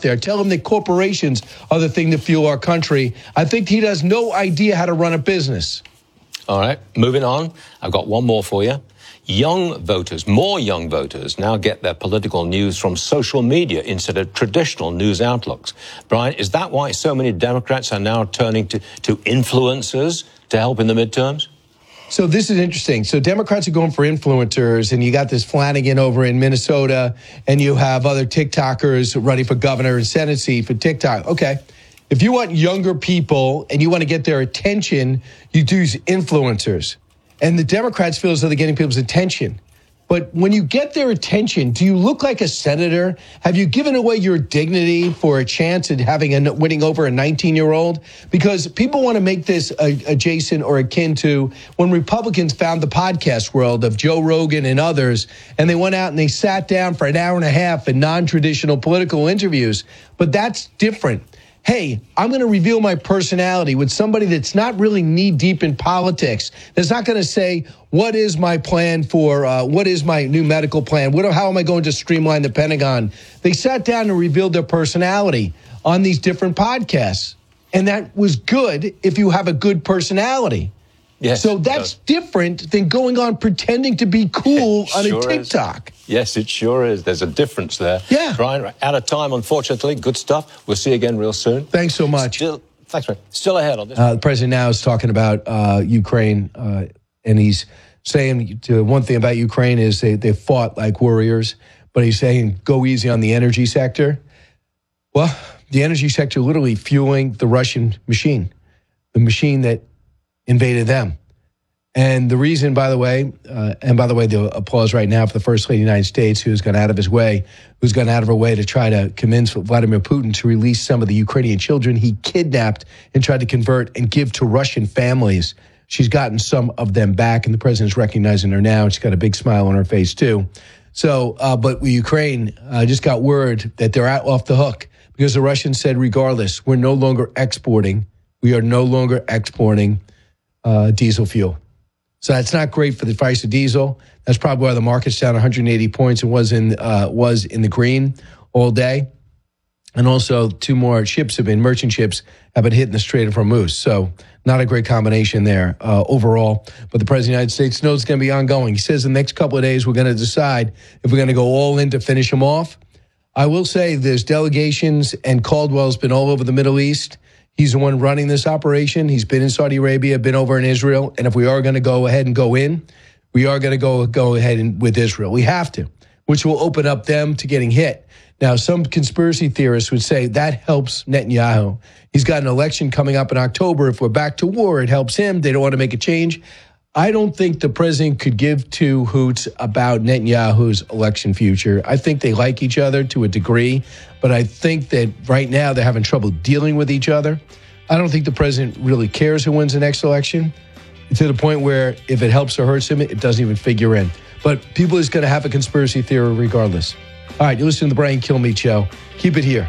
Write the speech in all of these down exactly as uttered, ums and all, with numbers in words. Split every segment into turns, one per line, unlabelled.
there. Tell him that corporations are the thing to fuel our country. I think he has no idea how to run a business.
All right, moving on. I've got one more for you. Young voters, more young voters, now get their political news from social media instead of traditional news outlooks. Brian, is that why so many Democrats are now turning to, to influencers to help in the midterms?
So this is interesting. So Democrats are going for influencers, and you got this Flanagan over in Minnesota, and you have other TikTokers running for governor and Senate seat for TikTok. Okay. If you want younger people and you want to get their attention, you do influencers. And the Democrats feel as though they're getting people's attention. But when you get their attention, do you look like a senator? Have you given away your dignity for a chance at having a winning over a nineteen-year-old? Because people want to make this uh, adjacent or akin to when Republicans found the podcast world of Joe Rogan and others, and they went out and they sat down for an hour and a half in non-traditional political interviews. But that's different. Hey, I'm going to reveal my personality with somebody that's not really knee-deep in politics, that's not going to say, what is my plan for, uh, what is my new medical plan? What, how am I going to streamline the Pentagon? They sat down and revealed their personality on these different podcasts. And that was good if you have a good personality.
Yes,
so that's different than going on pretending to be cool on
sure
a TikTok.
Is. Yes, it sure is. There's a difference there.
Yeah.
Brian, out of time, unfortunately. Good stuff. We'll see you again real soon.
Thanks so much.
Still, thanks, man. Still ahead on this.
Uh, the president now is talking about uh, Ukraine, uh, and he's saying to, one thing about Ukraine is they, they fought like warriors, but he's saying go easy on the energy sector. Well, the energy sector literally fueling the Russian machine, the machine that invaded them. And the reason, by the way, uh, and by the way, the applause right now for the First Lady of the United States, who's gone out of his way, who's gone out of her way to try to convince Vladimir Putin to release some of the Ukrainian children he kidnapped and tried to convert and give to Russian families. She's gotten some of them back, and the president's recognizing her now, and she's got a big smile on her face, too. So, uh, but Ukraine uh, just got word that they're out off the hook because the Russians said, regardless, we're no longer exporting. We are no longer exporting uh, diesel fuel. So that's not great for the price of diesel. That's probably why the market's down one hundred eighty points and was in uh, was in the green all day. And also, two more ships have been, merchant ships, have been hitting the Strait of Hormuz. So not a great combination there uh, overall. But the President of the United States knows it's going to be ongoing. He says in the next couple of days, we're going to decide if we're going to go all in to finish them off. I will say there's delegations, and Caldwell's been all over the Middle East. He's the one running this operation. He's been in Saudi Arabia, been over in Israel. And if we are going to go ahead and go in, we are going to go go ahead and with Israel. We have to, which will open up them to getting hit. Now, some conspiracy theorists would say that helps Netanyahu. He's got an election coming up in October. If we're back to war, it helps him. They don't want to make a change. I don't think the president could give two hoots about Netanyahu's election future. I think they like each other to a degree, but I think that right now they're having trouble dealing with each other. I don't think the president really cares who wins the next election, to the point where if it helps or hurts him, it doesn't even figure in. But people is going to have a conspiracy theory regardless. All right, you listen to the Brian Kilmeade Show. Keep it here.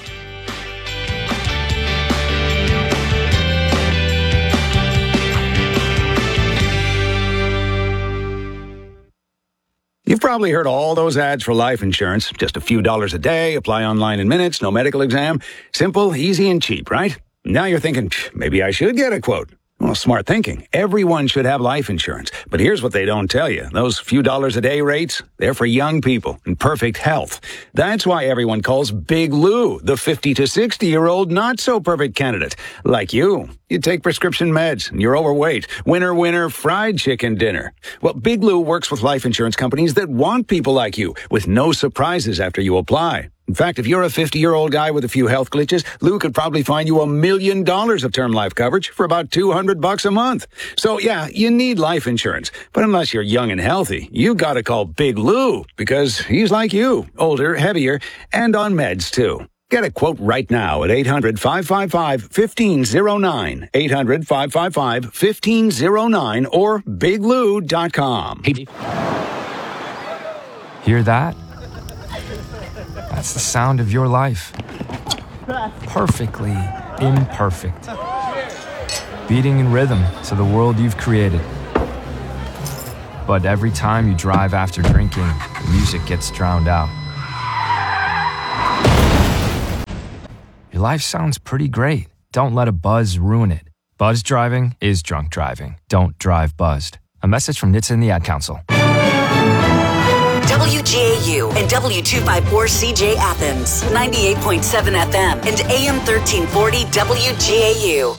You've probably heard all those ads for life insurance. Just a few dollars a day, apply online in minutes, no medical exam. Simple, easy, and cheap, right? Now you're thinking, maybe I should get a quote. Well, smart thinking. Everyone should have life insurance. But here's what they don't tell you. Those few dollars a day rates, they're for young people in perfect health. That's why everyone calls Big Lou the fifty to sixty-year-old not-so-perfect candidate. Like you. You take prescription meds, and you're overweight. Winner, winner, fried chicken dinner. Well, Big Lou works with life insurance companies that want people like you, with no surprises after you apply. In fact, if you're a fifty-year-old guy with a few health glitches, Lou could probably find you a million dollars of term life coverage for about two hundred bucks a month. So, yeah, you need life insurance. But unless you're young and healthy, you gotta call Big Lou, because he's like you, older, heavier, and on meds, too. Get a quote right now at eight hundred, five five five, one five zero nine, eight hundred, five five five, one five zero nine, or big lou dot com.
Hear that? That's the sound of your life. Perfectly imperfect. Beating in rhythm to the world you've created. But every time you drive after drinking, the music gets drowned out. Your life sounds pretty great. Don't let a buzz ruin it. Buzz driving is drunk driving. Don't drive buzzed. A message from N H T S A and the Ad Council.
W G A U and W two fifty-four C J Athens, ninety-eight point seven F M and A M thirteen forty W G A U.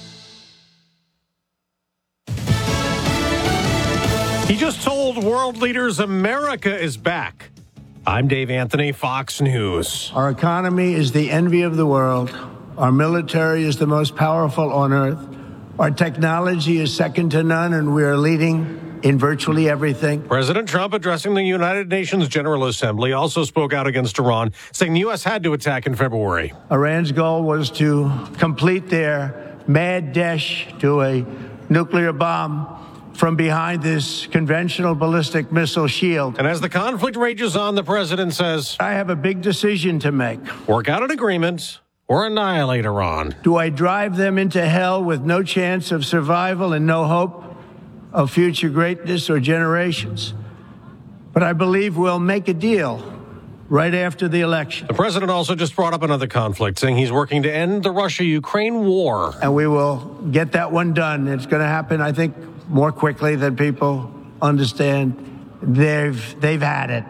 He just told world leaders America is back. I'm Dave Anthony, Fox News.
Our economy is the envy of the world. Our military is the most powerful on earth. Our technology is second to none, and we are leading in virtually everything.
President Trump, addressing the United Nations General Assembly, also spoke out against Iran, saying the U S had to attack in February.
Iran's goal was to complete their mad dash to a nuclear bomb from behind this conventional ballistic missile shield.
And as the conflict rages on, the president says,
I have a big decision to make.
Work out an agreement or annihilate Iran.
Do I drive them into hell with no chance of survival and no hope of future greatness or generations? But I believe we'll make a deal right after the election.
The president also just brought up another conflict, saying he's working to end the Russia-Ukraine war.
And we will get that one done. It's going to happen, I think, more quickly than people understand. They've they've had it.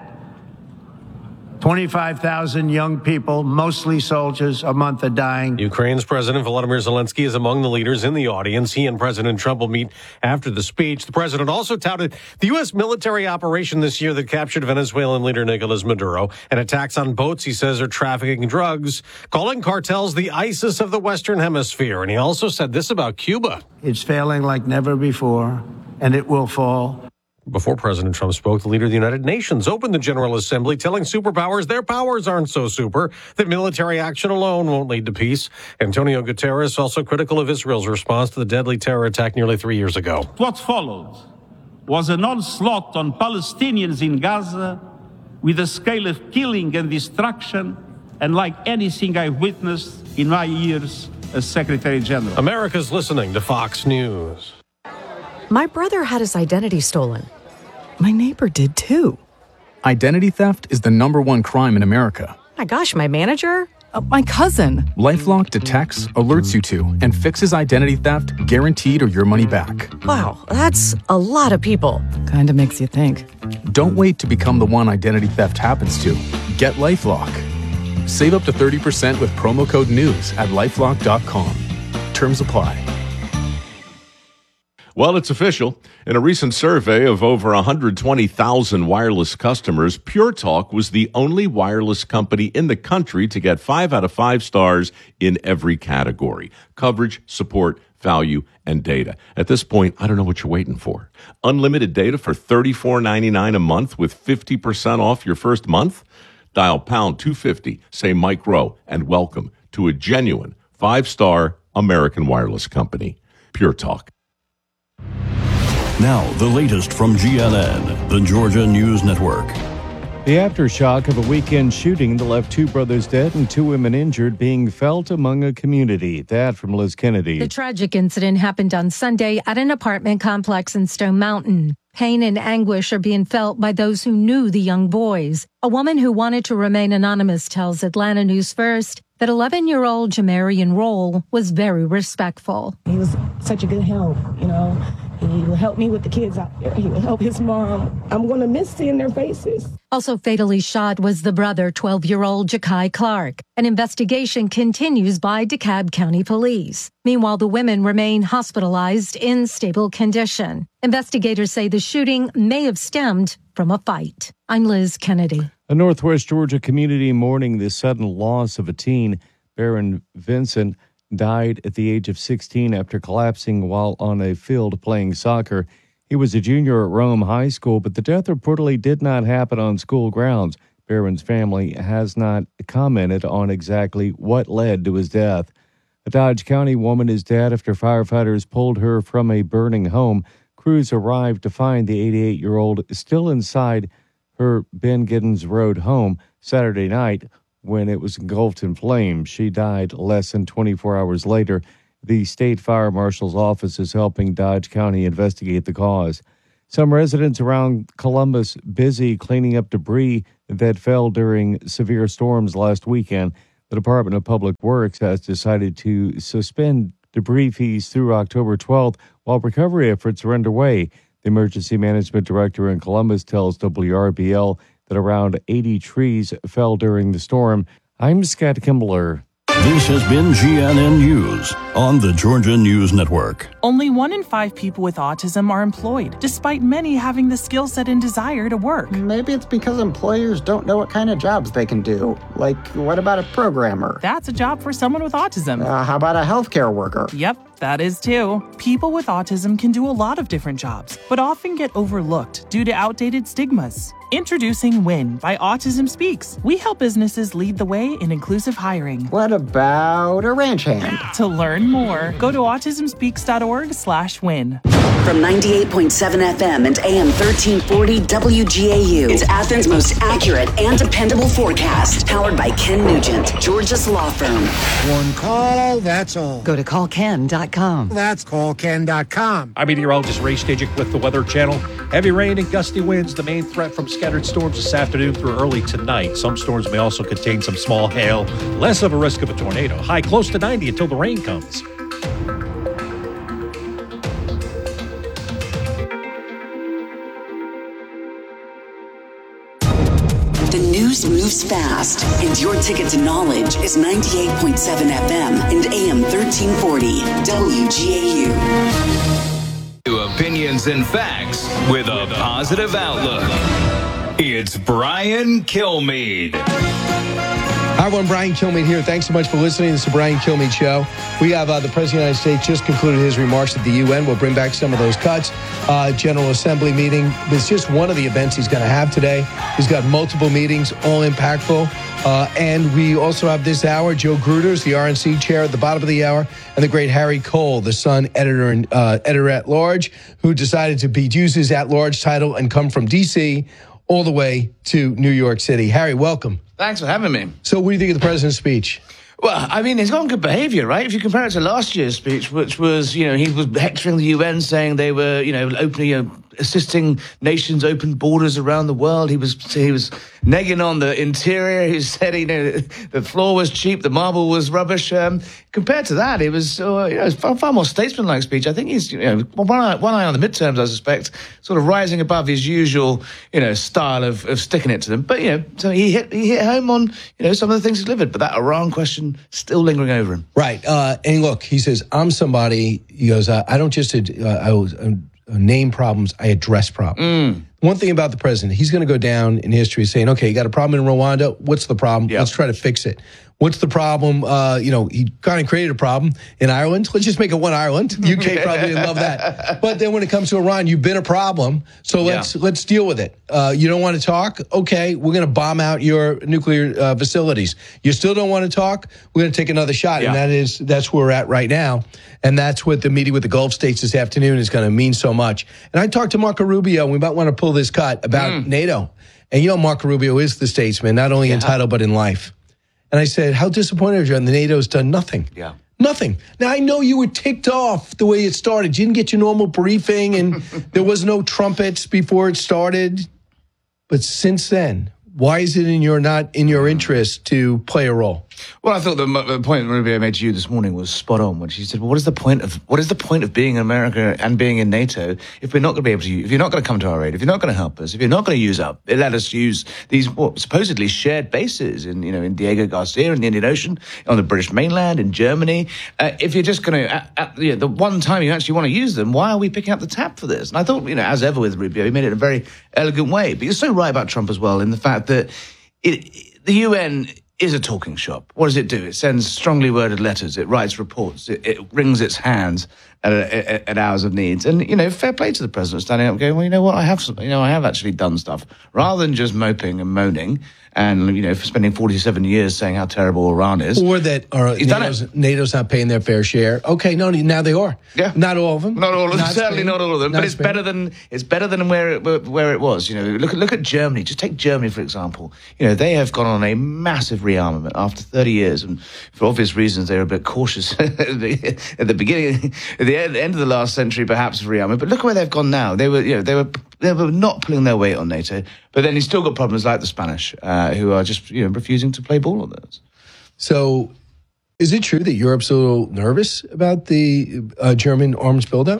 twenty-five thousand young people, mostly soldiers, a month are dying.
Ukraine's President Volodymyr Zelensky is among the leaders in the audience. He and President Trump will meet after the speech. The president also touted the U S military operation this year that captured Venezuelan leader Nicolas Maduro, and attacks on boats he says are trafficking drugs, calling cartels the ISIS of the Western Hemisphere. And he also said this about Cuba.
It's failing like never before, and it will fall.
Before President Trump spoke, the leader of the United Nations opened the General Assembly, telling superpowers their powers aren't so super, that military action alone won't lead to peace. Antonio Guterres also critical of Israel's response to the deadly terror attack nearly three years ago.
What followed was an onslaught on Palestinians in Gaza with a scale of killing and destruction unlike anything I witnessed in my years as Secretary General.
America's listening to Fox News.
My brother had his identity stolen. My neighbor did too.
Identity theft is the number one crime in America.
My gosh, my manager?
Uh, my cousin. LifeLock detects, alerts you to, and fixes identity theft guaranteed or your money back.
Wow, that's a lot of people.
Kinda makes you think.
Don't wait to become the one identity theft happens to. Get LifeLock. Save up to thirty percent with promo code NEWS at lifelock dot com. Terms apply.
Well, it's official. In a recent survey of over one hundred twenty thousand wireless customers, Pure Talk was the only wireless company in the country to get five out of five stars in every category: coverage, support, value, and data. At this point, I don't know what you're waiting for. Unlimited data for thirty-four ninety-nine a month with fifty percent off your first month? Dial pound two fifty, say Mike Rowe, and welcome to a genuine five-star American wireless company. Pure Talk.
Now, the latest from G N N, the Georgia News Network.
The aftershock of a weekend shooting that left two brothers dead and two women injured being felt among a community. That from Liz Kennedy.
The tragic incident happened on Sunday at an apartment complex in Stone Mountain. Pain and anguish are being felt by those who knew the young boys. A woman who wanted to remain anonymous tells Atlanta News First that eleven-year-old Jamarian Roll was very respectful.
He was such a good help, you know. He would help me with the kids out there. He would help his mom. I'm going to miss seeing their faces.
Also fatally shot was the brother, twelve-year-old Ja'Kai Clark. An investigation continues by DeKalb County Police. Meanwhile, the women remain hospitalized in stable condition. Investigators say the shooting may have stemmed from a fight. I'm Liz Kennedy.
A Northwest Georgia community mourning the sudden loss of a teen. Baron Vincent died at the age of sixteen after collapsing while on a field playing soccer. He was a junior at Rome High School, but the death reportedly did not happen on school grounds. Barron's family has not commented on exactly what led to his death. A Dodge County woman is dead after firefighters pulled her from a burning home. Crews arrived to find the eighty-eight-year-old still inside her Ben Giddens Road home Saturday night when it was engulfed in flames. She died less than twenty-four hours later. The state fire marshal's office is helping Dodge County investigate the cause. Some residents around Columbus busy cleaning up debris that fell during severe storms last weekend. The Department of Public Works has decided to suspend debris fees through October twelfth while recovery efforts are underway. The emergency management director in Columbus tells W R B L that around eighty trees fell during the storm. I'm Scott Kimbler.
This has been G N N News on the Georgia News Network.
Only one in five people with autism are employed, despite many having the skill set and desire to work.
Maybe it's because employers don't know what kind of jobs they can do. Like, what about a programmer?
That's a job for someone with autism.
Uh, how about a healthcare worker?
Yep, that is too. People with autism can do a lot of different jobs, but often get overlooked due to outdated stigmas. Introducing WIN by Autism Speaks. We help businesses lead the way in inclusive hiring.
What about a ranch hand?
To learn more, go to autism speaks dot org slash win.
From ninety-eight point seven F M and A M thirteen forty W G A U, it's Athens' most accurate and dependable forecast. Powered by Ken Nugent, Georgia's law firm.
One call, that's all.
Go to call ken dot com.
That's call ken dot com.
I'm meteorologist Ray Stajic with the Weather Channel. Heavy rain and gusty winds, the main threat from scattered storms this afternoon through early tonight. Some storms may also contain some small hail. Less of a risk of a tornado. High close to ninety until the rain comes.
The news moves fast, and your ticket to knowledge is ninety-eight point seven F M and A M thirteen forty W G A U.
Opinions and facts with a positive outlook. It's Brian Kilmeade.
Hi, everyone. Brian Kilmeade here. Thanks so much for listening. This is the Brian Kilmeade Show. We have uh, the President of the United States just concluded his remarks at the U N. We'll bring back some of those cuts. Uh, General Assembly meeting. It's just one of the events he's going to have today. He's got multiple meetings, all impactful. Uh, and we also have this hour, Joe Gruters, the R N C chair at the bottom of the hour, and the great Harry Cole, the Sun editor and uh, editor at large, who decided to be, use his at-large title and come from D C all the way to New York City. Harry, welcome.
Thanks for having me.
So what do you think of the president's speech?
Well, I mean, he's got good behaviour, right? If you compare it to last year's speech, which was, you know, he was hectoring the U N, saying they were, you know, openly uh, assisting nations open borders around the world. He was he was negging on the interior. He said, you know, the floor was cheap, the marble was rubbish. Um, compared to that, it was, uh, you know, far, far more statesmanlike speech. I think he's, you know, one eye, one eye on the midterms, I suspect, sort of rising above his usual, you know, style of, of sticking it to them. But, you know, so he hit he hit home on, you know, some of the things he delivered. But that Iran question still lingering over him.
Right. Uh, and look, he says, I'm somebody, he goes, uh, I don't just uh, I was, uh, name problems, I address problems. Mm. One thing about the president, he's going to go down in history saying, okay, you got a problem in Rwanda. What's the problem? Yep. Let's try to fix it. What's the problem? Uh, you know, he kind of created a problem in Ireland. Let's just make it one Ireland. U K probably didn't love that. But then when it comes to Iran, you've been a problem. So let's yeah. let's deal with it. Uh, you don't want to talk? Okay, we're going to bomb out your nuclear uh, facilities. You still don't want to talk? We're going to take another shot. Yeah. And that is that's where we're at right now. And that's what the meeting with the Gulf states this afternoon is going to mean so much. And I talked to Marco Rubio, and we might want to pull this cut about mm. NATO. And you know, Marco Rubio is the statesman, not only yeah. in title, but in life. And I said, how disappointed are you? And the NATO's done nothing.
Yeah.
Nothing. Now, I know you were ticked off the way it started. You didn't get your normal briefing, and there was no trumpets before it started. But since then, why is it in your not in your interest to play a role?
Well, I thought the, the point Rubio made to you this morning was spot on when she said, well, what is the point of what is the point of being in America and being in NATO if we're not going to be able to, if you're not going to come to our aid, if you're not going to help us, if you're not going to use up, let us use these what, supposedly shared bases in, you know, in Diego Garcia in the Indian Ocean, on the British mainland, in Germany. Uh, if you're just going to, at, at, you know, the one time you actually want to use them, why are we picking up the tab for this? And I thought, you know, as ever with Rubio, he made it in a very elegant way. But you're so right about Trump as well in the fact that it, the U N is a talking shop. What does it do? It sends strongly worded letters. It writes reports. It, it wrings its hands at, at, at hours of needs. And, you know, fair play to the president standing up and going, well, you know what? I have some, you know, I have actually done stuff rather than just moping and moaning and, you know, for spending forty-seven years saying how terrible Iran is.
Or that or NATO's, NATO's not paying their fair share. Okay, no, now they are.
Yeah.
Not all of them.
Not all of them.
Not
Certainly
Spain.
not all of them.
Not
but it's
Spain.
better than it's better than where it, where it was. You know, look at look at Germany. Just take Germany, for example. You know, they have gone on a massive rearmament after thirty years. And for obvious reasons, they were a bit cautious at the, at the beginning, at the end, end of the last century, perhaps, of rearmament. But look where they've gone now. They were, you know, they were they were not pulling their weight on NATO. But then you've still got problems like the Spanish, uh, who are just, you know, refusing to play ball on those.
So is it true that Europe's a little nervous about the uh, German arms buildup?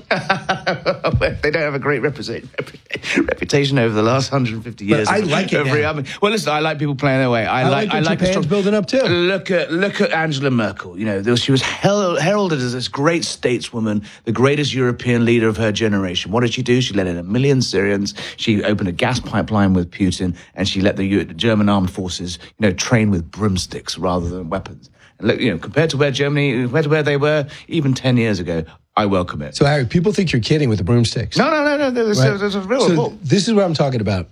They don't have a great reputation, reputation over the last one hundred fifty years.
But I like it
every
now.
army. Well, listen, I like people playing their way. I,
I
like.
like
I
that
like
Japan's
a strong,
building up too.
Look at look at Angela Merkel. You know, there was, she was hel- heralded as this great stateswoman, the greatest European leader of her generation. What did she do? She let in a million Syrians. She opened a gas pipeline with Putin, and she let the, U- the German armed forces, you know, train with broomsticks rather than weapons. And look, you know, compared to where Germany, compared to where they were even ten years ago, I welcome it.
So, Harry, people think you're kidding with the broomsticks.
No, no, no, no. There's,
Right.
a, there's a real
So
report.
this is what I'm talking about.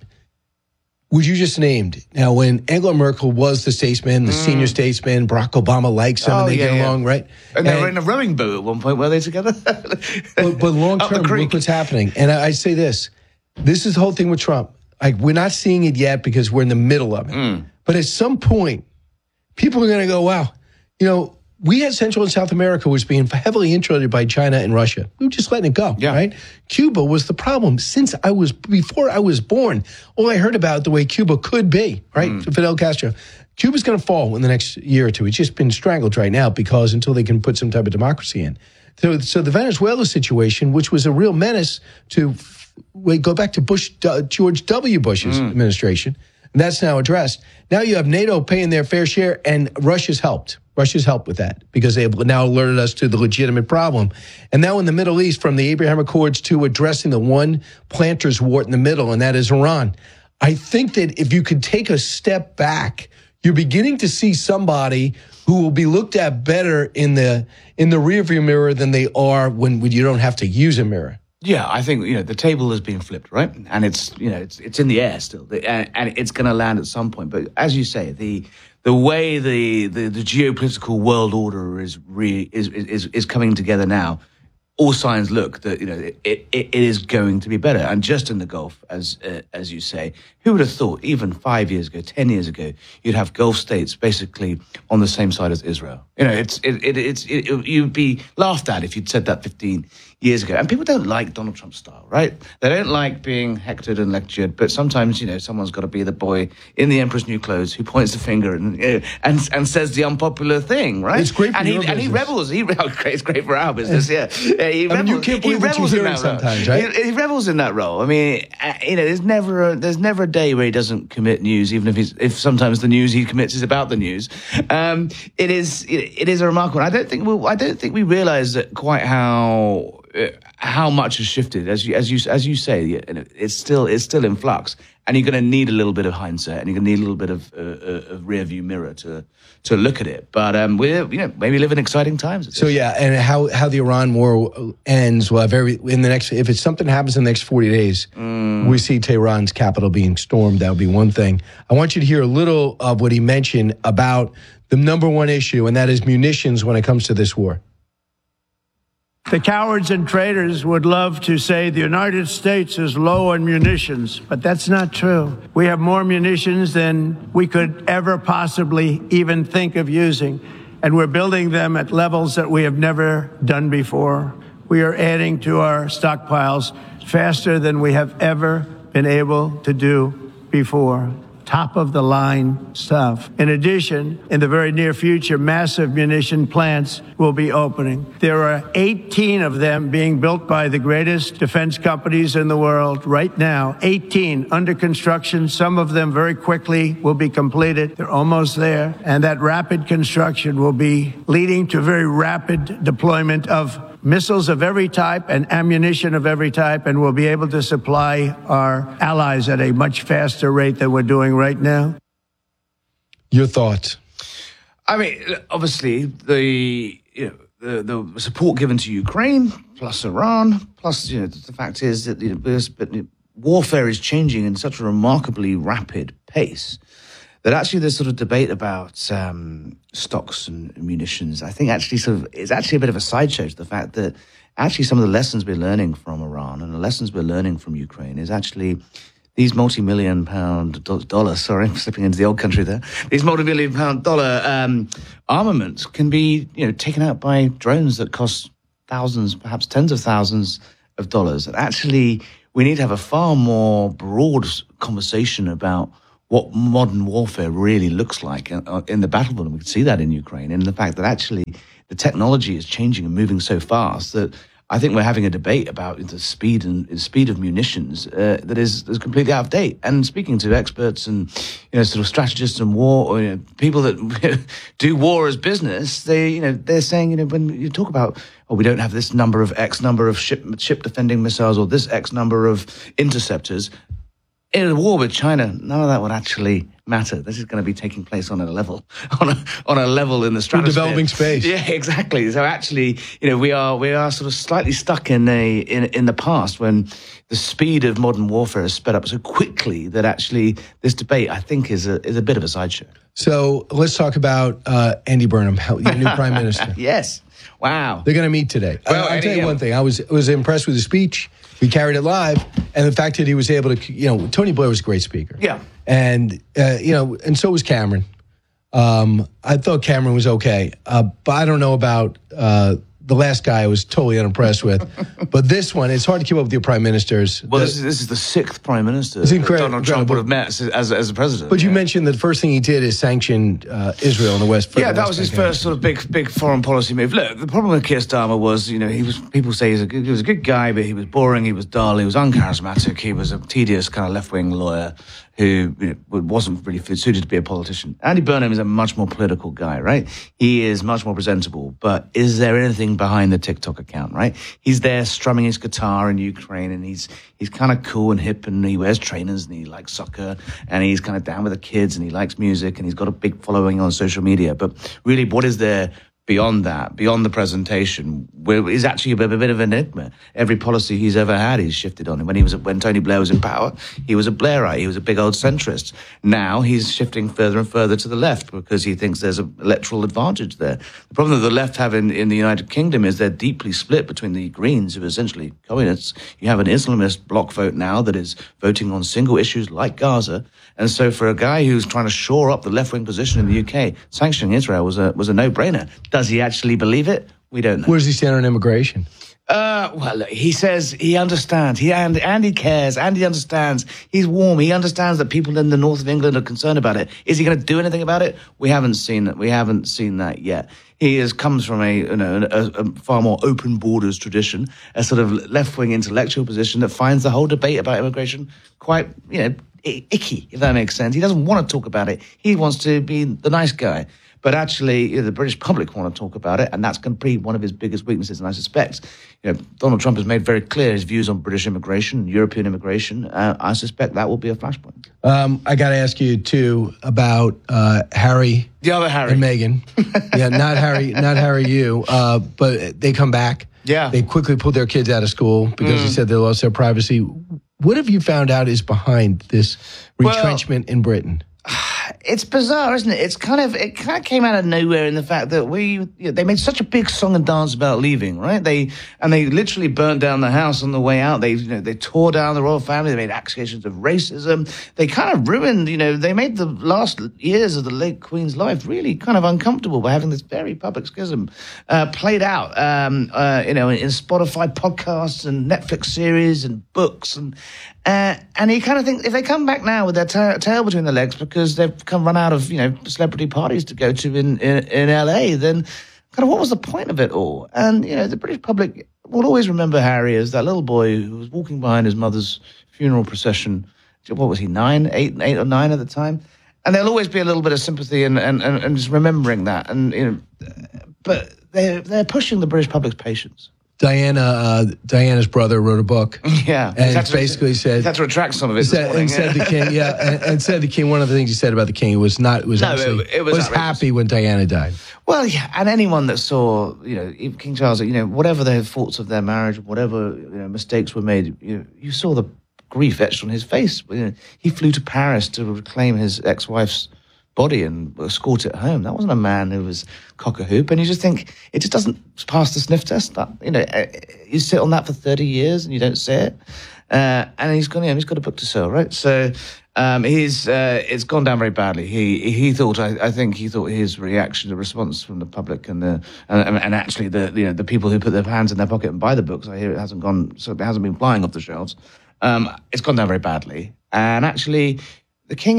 Would you just named now when Angela Merkel was the statesman, the
Mm.
senior statesman, Barack Obama likes him
Oh,
and they
yeah,
get
yeah.
along, right?
And they were in a rowing boat at one point, were they together?
but, but long
Up the
term,
creek.
look what's happening. And I, I say this: this is the whole thing with Trump. Like we're not seeing it yet because we're in the middle of it.
Mm.
But at some point, people are going to go, "Wow, you know." We had Central and South America was being heavily infiltrated by China and Russia. We were just letting it go, right? Cuba was the problem since I was, before I was born. All I heard about the way Cuba could be, right?
Mm.
Fidel Castro. Cuba's going to fall in the next year or two. It's just been strangled right now because until they can put some type of democracy in. So, so the Venezuela situation, which was a real menace to, wait, go back to Bush, uh, George W. Bush's
Mm.
administration, and that's now addressed. Now you have NATO paying their fair share, and Russia's helped. Russia's helped with that because they have now alerted us to the legitimate problem. And now in the Middle East, from the Abraham Accords to addressing the one planter's wart in the middle, and that is Iran. I think that if you could take a step back, you're beginning to see somebody who will be looked at better in the in the rearview mirror than they are when, when you don't have to use a mirror.
Yeah, I think, you know, the table has been flipped, right? And it's, you know, it's it's in the air still, and, and it's going to land at some point. But as you say, the the way the, the, the geopolitical world order is, re, is is is coming together now, all signs look that, you know, it, it, it is going to be better. And just in the Gulf, as uh, as you say, who would have thought even five years ago, ten years ago, you'd have Gulf states basically on the same side as Israel? You know, it's it, it it's it, it, you'd be laughed at if you'd said that fifteen years ago. And people don't like Donald Trump's style, right? They don't like being hectored and lectured. But sometimes, you know, someone's got to be the boy in the Emperor's New Clothes who points the finger and you know, and and says the unpopular thing, right?
It's great for
and he
your
and he
business.
rebels. He oh, great, it's great for our business. Yeah, yeah he
I mean, you
rebels,
can't
he
believe what you
rebels
hear
in
it
that
sometimes,
role.
right?
He, he rebels in that role. I mean, uh, you know, there's never a, there's never a day where he doesn't commit news, even if he's if sometimes the news he commits is about the news. Um, it is it, it is a remarkable. I don't think we I don't think we realise that quite how. Uh, how much has shifted, as you as you as you say, it's still it's still in flux, and you're going to need a little bit of hindsight, and you're going to need a little bit of, uh, of rear view mirror to to look at it. But um, we're you know maybe live in exciting times.
So yeah, and how, how the Iran war ends? Well, very in the next if it's something happens in the next forty days,
Mm.
we see Tehran's capital being stormed. That would be one thing. I want you to hear a little of what he mentioned about the number one issue, and that is munitions when it comes to this war.
The cowards and traitors would love to say the United States is low on munitions, but that's not true. We have more munitions than we could ever possibly even think of using, and we're building them at levels that we have never done before. We are adding to our stockpiles faster than we have ever been able to do before. Top of the line stuff. In addition, in the very near future, massive munition plants will be opening. There are eighteen of them being built by the greatest defense companies in the world right now. eighteen under construction. Some of them very quickly will be completed. They're almost there. And that rapid construction will be leading to very rapid deployment of missiles of every type and ammunition of every type, and we'll be able to supply our allies at a much faster rate than we're doing right now.
Your thoughts?
I mean, obviously, the you know the, the support given to Ukraine, plus Iran, plus you know the fact is that you know, there's, but, you know, warfare is changing in such a remarkably rapid pace that actually there's sort of debate about um, stocks and munitions. I think actually sort of it's actually a bit of a sideshow to the fact that actually some of the lessons we're learning from Iran and the lessons we're learning from Ukraine is actually these multi-million pound do- dollars, sorry, I'm slipping into the old country there, these multi-million pound dollar um, armaments can be, you know, taken out by drones that cost thousands, perhaps tens of thousands of dollars. And actually, we need to have a far more broad conversation about what modern warfare really looks like in, in the battlefield. And we can see that in Ukraine, and the fact that actually the technology is changing and moving so fast that I think we're having a debate about the speed and the speed of munitions uh, that is, is completely out of date. And speaking to experts and you know sort of strategists and war, or, you know, people that do war as business, they you know they're saying you know when you talk about oh we don't have this number of X number of ship ship defending missiles or this X number of interceptors. In a war with China, none of that would actually matter. This is going to be taking place on a level, on a on a level in the stratosphere.
Developing space.
Yeah, exactly. So actually, you know, we are we are sort of slightly stuck in a in in the past when the speed of modern warfare has sped up so quickly that actually this debate, I think, is a is a bit of a sideshow.
So let's talk about uh, Andy Burnham, your new prime minister.
Yes. Wow.
They're going to meet today.
Well,
I'll
Eddie,
tell you
yeah.
one thing. I was was impressed with his speech. He carried it live, and the fact that he was able to, you know, Tony Blair was a great speaker.
Yeah.
And, uh, you know, and so was Cameron. Um, I thought Cameron was okay, uh, but I don't know about uh, the last guy I was totally unimpressed with. But this one, it's hard to keep up with your prime ministers.
Well,
The-
this is, this is the sixth prime minister
It's
that
incredible-
Donald Trump would
incredible.
have met as, as, as a president.
But you
yeah.
mentioned that the first thing he did is sanction uh, Israel in the West.
Yeah, that
West
was his
Bank.
first sort of big, big foreign policy move. Look, the problem with Keir Starmer was, you know, he was. People say he's a good, he was a good guy, but he was boring, he was dull, he was uncharismatic, he was a tedious kind of left-wing lawyer who you know, wasn't really suited to be a politician. Andy Burnham is a much more political guy, right? He is much more presentable. But is there anything behind the TikTok account, right? He's there strumming his guitar in Ukraine, and he's he's kind of cool and hip, and he wears trainers, and he likes soccer, and he's kind of down with the kids, and he likes music, and he's got a big following on social media. But really, what is there beyond that, beyond the presentation, where is actually a bit, a bit of an enigma? Every policy he's ever had, he's shifted on. When he was, when Tony Blair was in power, he was a Blairite. He was a big old centrist. Now he's shifting further and further to the left because he thinks there's an electoral advantage there. The problem that the left have in, in the United Kingdom is they're deeply split between the Greens, who are essentially communists. You have an Islamist bloc vote now that is voting on single issues like Gaza. And so for a guy who's trying to shore up the left-wing position in the U K, sanctioning Israel was a was a no-brainer. Does he actually believe it? We don't know.
Where does he stand on immigration?
Uh, well, look, he says he understands. He and Andy cares. Andy understands. He's warm. He understands that people in the north of England are concerned about it. Is he going to do anything about it? We haven't seen that. We haven't seen that yet. He is comes from a you know a, a far more open borders tradition, a sort of left wing intellectual position that finds the whole debate about immigration quite you know i- icky, if that makes sense. He doesn't want to talk about it. He wants to be the nice guy. But actually, you know, the British public want to talk about it, and that's going to be one of his biggest weaknesses. And I suspect, you know, Donald Trump has made very clear his views on British immigration, European immigration. Uh, I suspect that will be a flashpoint.
Um, I got to ask you too about uh, Harry,
the other Harry,
and Meghan. yeah, not Harry, not Harry. You, uh, but they come back.
Yeah,
they quickly pulled their kids out of school because
Mm.
they said they lost their privacy. What have you found out is behind this retrenchment in Britain?
It's bizarre, isn't it? It's kind of it kind of came out of nowhere in the fact that we you know, they made such a big song and dance about leaving, right? They and they literally burnt down the house on the way out. They you know they tore down the royal family. They made accusations of racism. They kind of ruined, you know, they made the last years of the late Queen's life really kind of uncomfortable by having this very public schism uh, played out, um, uh, you know, in, in Spotify podcasts and Netflix series and books and. Uh, and you kind of think if they come back now with their ta- tail between their legs because they've come run out of you know celebrity parties to go to in, in in L A, then kind of what was the point of it all? And you know the British public will always remember Harry as that little boy who was walking behind his mother's funeral procession. What was he, nine, eight, eight or nine at the time? And there'll always be a little bit of sympathy and and, and, and just remembering that. And you know, but they're they're pushing the British public's patience.
Diana, uh, Diana's brother wrote a book.
Yeah,
and
He's had to-
basically said
he's had to retract some of it this
Said,
morning,
and said
yeah.
the king, yeah, and, and said the king. One of the things he said about the king was not was
No,
actually
it- it was
was
outrageous.
happy when Diana died.
Well, yeah, and anyone that saw, you know, even King Charles, you know, whatever their faults of their marriage, whatever you know, mistakes were made, you know, you saw the grief etched on his face. You know, he flew to Paris to reclaim his ex-wife's body and escort it home. That wasn't a man who was cock a hoop. And you just think it just doesn't pass the sniff test. That you know, uh, you sit on that for thirty years and you don't say it. Uh, and he's gone, you know, he's got a book to sell, right? So um, he's uh, it's gone down very badly. He he thought, I, I think he thought his reaction, the response from the public and the and, and actually the you know the people who put their hands in their pocket and buy the books. I hear it hasn't gone, so it hasn't been flying off the shelves. Um, it's gone down very badly. And actually, the king,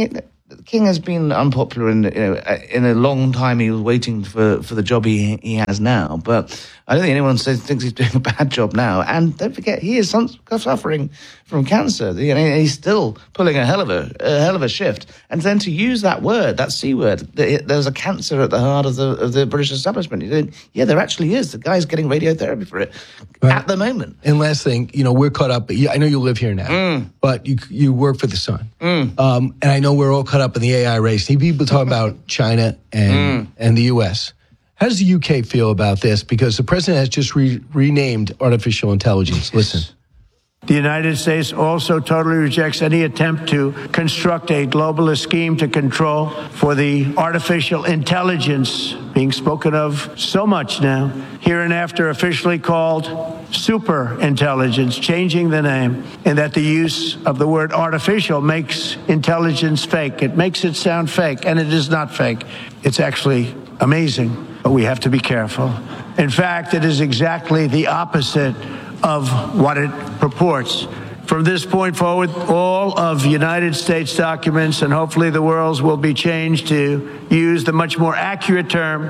the king has been unpopular in, you know, in a long time. He was waiting for, for the job he he has now. But I don't think anyone says, thinks he's doing a bad job now. And don't forget, he is suffering from cancer. You know, he's still pulling a hell of a, a hell of a shift. And then to use that word, that C word, there's a cancer at the heart of the of the British establishment. You know, yeah, there actually is. The guy's getting radiotherapy for it right. at the moment.
And last thing, you know, we're caught up. I know you live here now, mm. but you you work for the Sun. Mm. Um, and I know we're all caught up in the A I race. People talk about China and mm. and the U S. How does the U K feel about this? Because the president has just re- renamed artificial intelligence. Listen.
The United States also totally rejects any attempt to construct a globalist scheme to control for the artificial intelligence being spoken of so much now, hereinafter officially called super intelligence, changing the name, and that the use of the word artificial makes intelligence fake. It makes it sound fake, and it is not fake. It's actually amazing, but we have to be careful. In fact, it is exactly the opposite of what it purports. From this point forward, all of United States documents and hopefully the world's will be changed to use the much more accurate term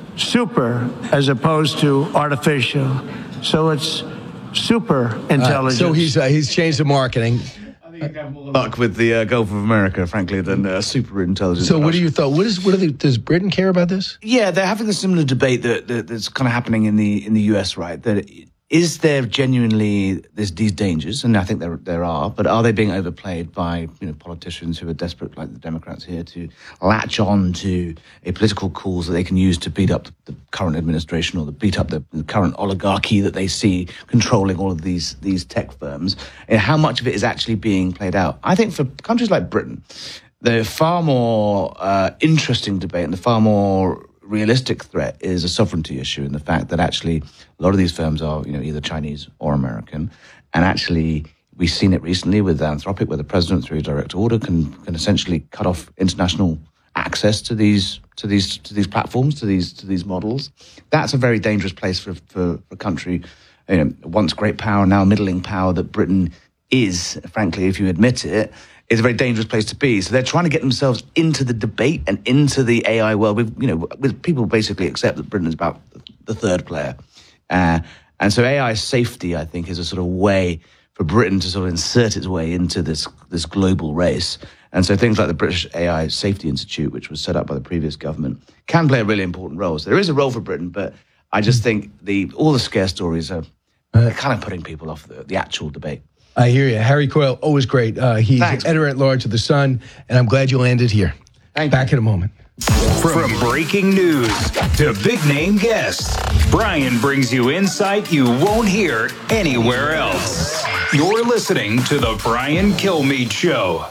super as opposed to artificial. So it's super intelligence.
Uh, so he's uh, he's changed the marketing.
Luck with the uh, Gulf of America, frankly, than uh, super intelligence.
So, what do you thought? What is? What are the, does Britain care about this?
Yeah, they're having a similar debate that, that that's kind of happening in the in the U S. Right? That is there genuinely there's these dangers, and I think there there are, but are they being overplayed by you know politicians who are desperate, like the Democrats here, to latch on to a political cause that they can use to beat up the current administration or to beat up the, the current oligarchy that they see controlling all of these these tech firms? And how much of it is actually being played out? I think for countries like Britain, the far more uh, interesting debate and the far more realistic threat is a sovereignty issue, and the fact that actually a lot of these firms are, you know, either Chinese or American. And actually, we've seen it recently with Anthropic, where the president, through a direct order, can can essentially cut off international access to these to these to these platforms, to these to these models. That's a very dangerous place for for, for a country, you know, once great power, now middling power that Britain is. Frankly, if you admit it, is a very dangerous place to be. So they're trying to get themselves into the debate and into the A I world. With, you know, with people basically accept that Britain is about the third player. Uh, and so A I safety, I think, is a sort of way for Britain to sort of insert its way into this this global race. And so things like the British A I Safety Institute, which was set up by the previous government, can play a really important role. So there is a role for Britain, but I just think the all the scare stories are uh, kind of putting people off the, the actual debate.
I hear you. Harry Coyle, always great. Uh, he's Thanks. editor-at-large of The Sun, and I'm glad you landed here.
Thank
Back
you.
in a moment.
From breaking news to big-name guests, Brian brings you insight you won't hear anywhere else. You're listening to The Brian Kilmeade Show.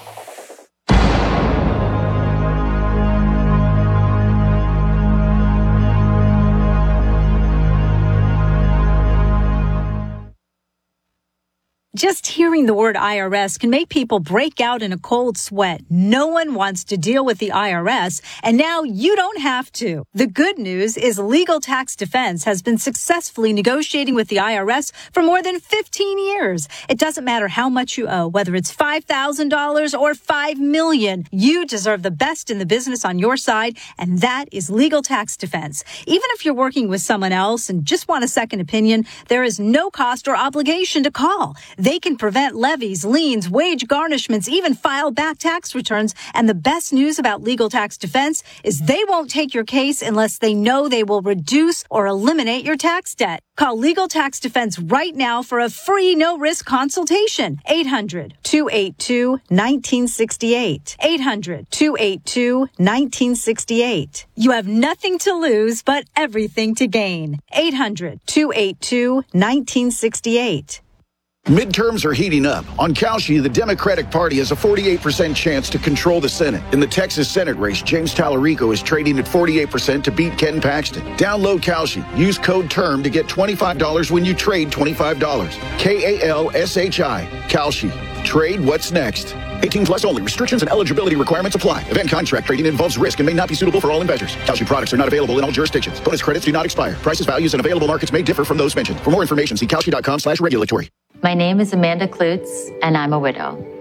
Just hearing the word I R S can make people break out in a cold sweat. No one wants to deal with the I R S, and now you don't have to. The good news is Legal Tax Defense has been successfully negotiating with the I R S for more than fifteen years. It doesn't matter how much you owe, whether it's five thousand dollars or five million dollars. You deserve the best in the business on your side, and that is Legal Tax Defense. Even if you're working with someone else and just want a second opinion, there is no cost or obligation to call. They can prevent levies, liens, wage garnishments, even file back tax returns. And the best news about Legal Tax Defense is they won't take your case unless they know they will reduce or eliminate your tax debt. Call Legal Tax Defense right now for a free no-risk consultation. eight hundred, two eight two, one nine six eight. eight hundred, two eight two, one nine six eight. You have nothing to lose, but everything to gain. eight hundred, two eight two, one nine six eight.
Midterms are heating up. On Kalshi, the Democratic Party has a forty-eight percent chance to control the Senate. In the Texas Senate race, James Tallarico is trading at forty-eight percent to beat Ken Paxton. Download Kalshi. Use code TERM to get twenty-five dollars when you trade twenty-five dollars. K A L S H I. Kalshi. Trade what's next. eighteen plus only. Restrictions and eligibility requirements apply. Event contract trading involves risk and may not be suitable for all investors. Kalshi products are not available in all jurisdictions. Bonus credits do not expire. Prices, values, and available markets may differ from those mentioned. For more information, see Kalshi dot com slash regulatory.
My name is Amanda Klutz, and I'm a widow.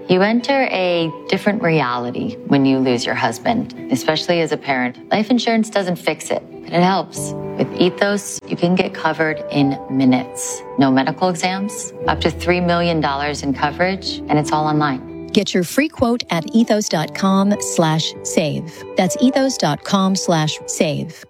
You enter a different reality when you lose your husband, especially as a parent. Life insurance doesn't fix it, but it helps. With Ethos, you can get covered in minutes. No medical exams, up to three million dollars in coverage, and it's all online.
Get your free quote at ethos.com slash save. That's ethos.com slash save.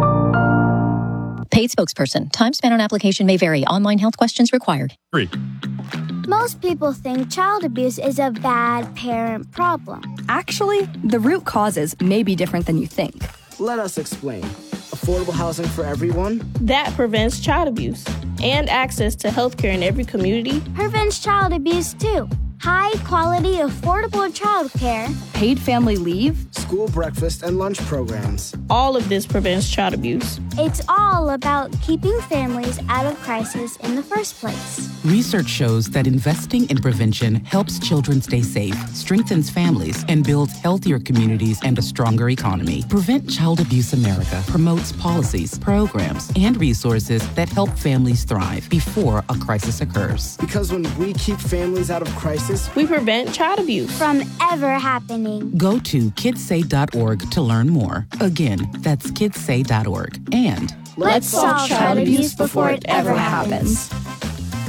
Paid spokesperson. Time spent on application may vary. Online health questions required.
Three.
Most people think child abuse is a bad parent problem.
Actually, the root causes may be different than you think.
Let us explain. Affordable housing for everyone.
That prevents child abuse. And access to healthcare in every community.
Prevents child abuse too. High quality, affordable childcare.
Paid family leave.
School breakfast and lunch programs.
All of this prevents child abuse.
It's all about keeping families out of crisis in the first place.
Research shows that investing in prevention helps children stay safe, strengthens families, and builds healthier communities and a stronger economy. Prevent Child Abuse America promotes policies, programs, and resources that help families thrive before a crisis occurs.
Because when we keep families out of crisis,
we prevent child abuse
from ever happening.
Go to kids say dot org to learn more. Again, that's kids say dot org. And
let's solve child abuse before it ever happens.